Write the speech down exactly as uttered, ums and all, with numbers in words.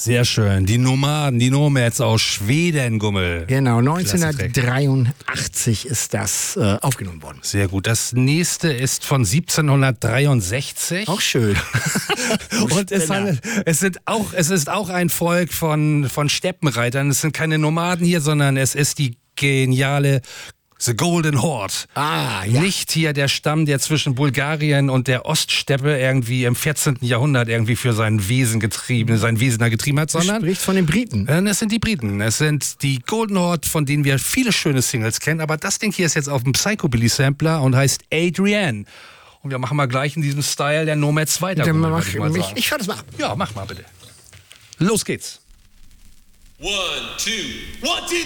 Sehr schön. Die Nomaden, die Nomads aus Schweden, Gummel. Genau, neunzehnhundertdreiundachtzig ist das äh, aufgenommen worden. Sehr gut. Das nächste ist von siebzehnhundertdreiundsechzig. Auch schön. Und es, handelt, es, sind auch, es ist auch ein Volk von, von Steppenreitern. Es sind keine Nomaden hier, sondern es ist die geniale The Golden Horde. Ah, ja. Nicht hier der Stamm, der zwischen Bulgarien und der Oststeppe irgendwie im vierzehnten Jahrhundert irgendwie für sein Wesen getrieben, sein Wesen da getrieben hat, Du sondern sprichst von den Briten. äh, es sind die Briten. Es sind die Golden Horde, von denen wir viele schöne Singles kennen. Aber das Ding hier ist jetzt auf dem Psychobilly-Sampler und heißt Adrienne. Und wir machen mal gleich in diesem Style der Nomads weiter. Dann Gummel, mach, würde ich, mal ich, sagen. ich fahr das mal. Ja, mach mal bitte. Los geht's. One, two, one, two.